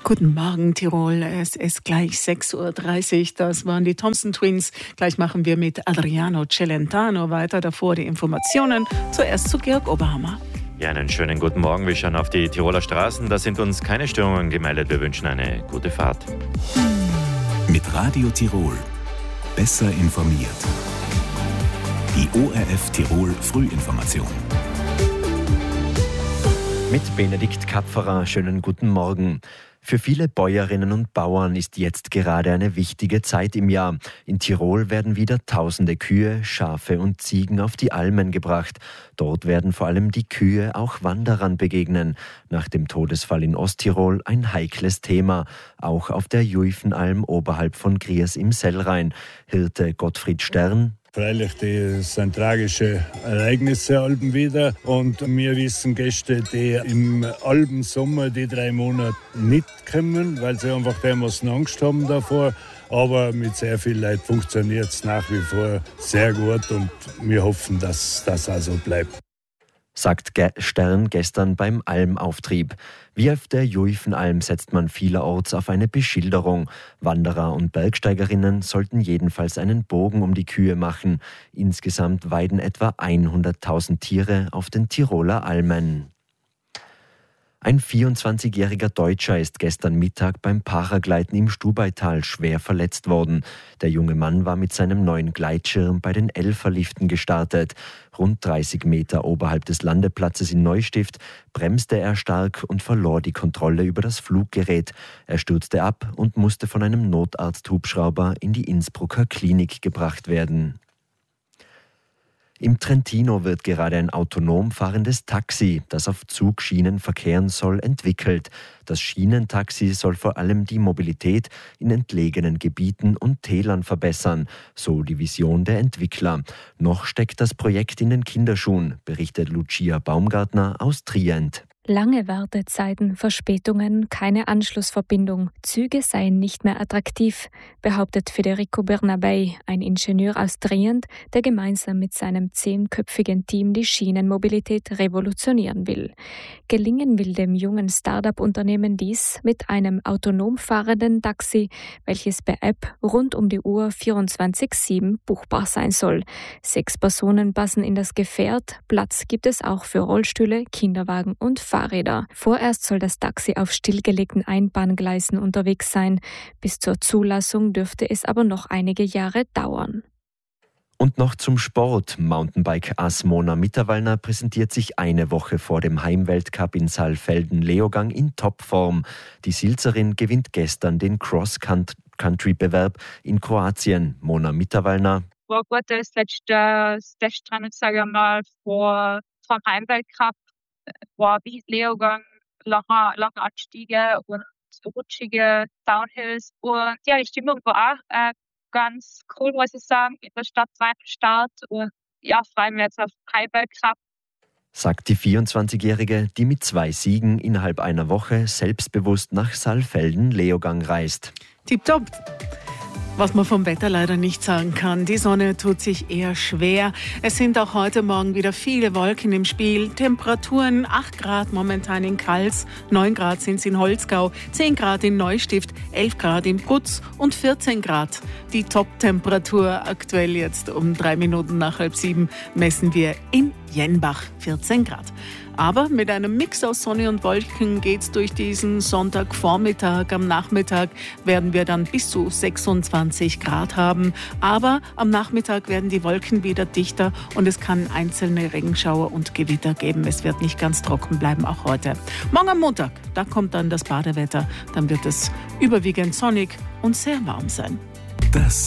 Guten Morgen, Tirol. Es ist gleich 6.30 Uhr. Das waren die Thompson Twins. Gleich machen wir mit Adriano Celentano weiter. Davor die Informationen. Zuerst zu Georg Oberhammer. Ja, einen schönen guten Morgen. Wir schauen auf die Tiroler Straßen. Da sind uns keine Störungen gemeldet. Wir wünschen eine gute Fahrt. Mit Radio Tirol. Besser informiert. Die ORF Tirol Frühinformation. Mit Benedikt Kapferer, schönen guten Morgen. Für viele Bäuerinnen und Bauern ist jetzt gerade eine wichtige Zeit im Jahr. In Tirol werden wieder tausende Kühe, Schafe und Ziegen auf die Almen gebracht. Dort werden vor allem die Kühe auch Wanderern begegnen. Nach dem Todesfall in Osttirol ein heikles Thema. Auch auf der Juifenalm oberhalb von Griers im Sellrhein. Hirte Gottfried Stern: Freilich, das sind tragische Ereignisse Alben wieder. Und wir wissen Gäste, die im Albensommer die 3 Monate nicht kommen, weil sie einfach dermaßen Angst haben davor. Aber mit sehr viel Leid funktioniert es nach wie vor sehr gut und wir hoffen, dass das also bleibt. Sagt Stern gestern beim Almauftrieb. Wie auf der Juifenalm setzt man vielerorts auf eine Beschilderung. Wanderer und Bergsteigerinnen sollten jedenfalls einen Bogen um die Kühe machen. Insgesamt weiden etwa 100.000 Tiere auf den Tiroler Almen. Ein 24-jähriger Deutscher ist gestern Mittag beim Paragleiten im Stubaital schwer verletzt worden. Der junge Mann war mit seinem neuen Gleitschirm bei den Elferliften gestartet. Rund 30 Meter oberhalb des Landeplatzes in Neustift bremste er stark und verlor die Kontrolle über das Fluggerät. Er stürzte ab und musste von einem Notarzthubschrauber in die Innsbrucker Klinik gebracht werden. Im Trentino wird gerade ein autonom fahrendes Taxi, das auf Zugschienen verkehren soll, entwickelt. Das Schienentaxi soll vor allem die Mobilität in entlegenen Gebieten und Tälern verbessern, so die Vision der Entwickler. Noch steckt das Projekt in den Kinderschuhen, berichtet Lucia Baumgartner aus Trient. Lange Wartezeiten, Verspätungen, keine Anschlussverbindung. Züge seien nicht mehr attraktiv, behauptet Federico Bernabei, ein Ingenieur aus Trient, der gemeinsam mit seinem 10-köpfigen Team die Schienenmobilität revolutionieren will. Gelingen will dem jungen Start-up-Unternehmen dies mit einem autonom fahrenden Taxi, welches per App rund um die Uhr 24/7 buchbar sein soll. 6 Personen passen in das Gefährt. Platz gibt es auch für Rollstühle, Kinderwagen und Fahrräder. Vorerst soll das Taxi auf stillgelegten Einbahngleisen unterwegs sein. Bis zur Zulassung dürfte es aber noch einige Jahre dauern. Und noch zum Sport. Mountainbike-Ass Mona Mitterwallner präsentiert sich eine Woche vor dem Heimweltcup in Saalfelden-Leogang in Topform. Die Silzerin gewinnt gestern den Cross-Country-Bewerb in Kroatien. Mona Mitterwallner: War gut, das letzte Testrennen, sage ich mal, vor dem Heimweltcup. War wie Leogang, lange Anstiege und rutschige Downhills. Und ja, die Stimmung war auch ganz cool, muss ich sagen, in der Stadt Start. Und ja, freuen wir jetzt auf Heimweltcup. Sagt die 24-Jährige, die mit 2 Siegen innerhalb einer Woche selbstbewusst nach Saalfelden-Leogang reist. Tipptopp. Was man vom Wetter leider nicht sagen kann, die Sonne tut sich eher schwer. Es sind auch heute Morgen wieder viele Wolken im Spiel. Temperaturen 8 Grad momentan in Kals, 9 Grad sind es in Holzgau, 10 Grad in Neustift, 11 Grad in Brutz und 14 Grad. Die Top-Temperatur aktuell jetzt um 3 Minuten nach 6:30 messen wir in Jenbach 14 Grad. Aber mit einem Mix aus Sonne und Wolken geht's durch diesen Sonntagvormittag. Am Nachmittag werden wir dann bis zu 26 Grad haben. Aber am Nachmittag werden die Wolken wieder dichter und es kann einzelne Regenschauer und Gewitter geben. Es wird nicht ganz trocken bleiben, auch heute. Morgen am Montag, da kommt dann das Badewetter. Dann wird es überwiegend sonnig und sehr warm sein. Das